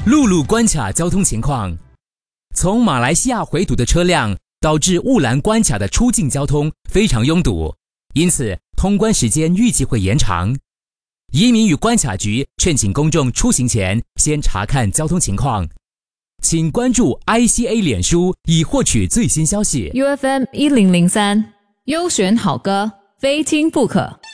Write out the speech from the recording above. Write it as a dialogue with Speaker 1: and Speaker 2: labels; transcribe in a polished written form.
Speaker 1: 陆路关卡交通情况。从马来西亚回堵的车辆导致雾兰关卡的出境交通非常拥堵，因此通关时间预计会延长。移民与关卡局劝请公众出行前先查看交通情况。请关注 ICA 脸书以获取最新消息。
Speaker 2: UFM 1003，优选好歌，非听不可。